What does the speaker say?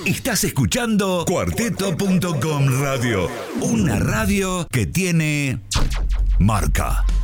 Estás escuchando Cuarteto.com Radio, una radio que tiene marca.